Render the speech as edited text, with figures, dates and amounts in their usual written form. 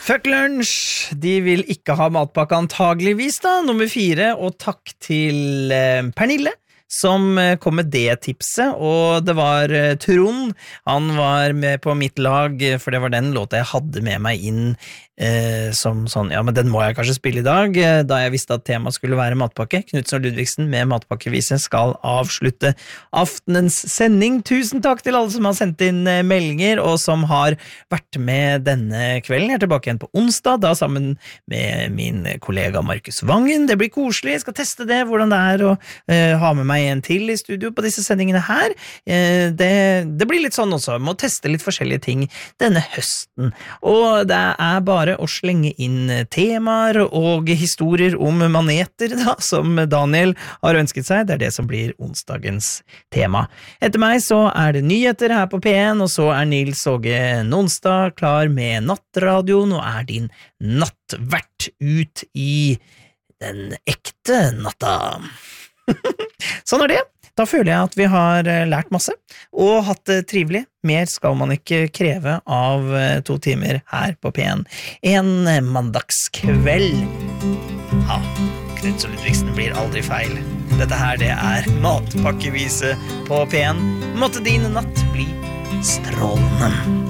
Fuck Lunsj, de vil ikke ha matpakke antageligvis da, nummer 4, og takk til Pernille, som kom med det tipset, og det var Trond, han var med på mitt lag, for det var den låta jeg hadde med meg inn som sånn, ja, men den må jeg kanskje spille i dag, da jeg visste at temaet skulle være matpakke. Knudsen og Ludvigsen med matpakkevise skal avslutte aftenens sending. Tusen takk til alle som har sendt inn meldinger, og som har vært med denne kvelden. Jeg er tilbake igjen på onsdag, da sammen med min kollega Markus Vangen. Det blir koselig, jeg skal teste det, hvordan det er å ha med meg en til i studio på disse sendingene her. Det blir litt sånn også, må teste litt forskjellige ting denne høsten. Og det er bare å slenge inn temaer og historier om maneter da, som Daniel har ønsket seg. Det er det som blir onsdagens tema. Etter meg så er det nyheter her på P1, og så er Nils Åge Nonstad klar med nattradioen, og er din nattvert ut i den ekte natta. Sånn er det. Da føler jeg at vi har lært masse, og hatt det trivelig. Mer skal man ikke kreve av 2 timer her på P1. En mandagskveld. Ja, Knudsen og Ludvigsen blir aldri feil. Dette her, det er matpakkevise på P1. Måtte din natt bli strålende.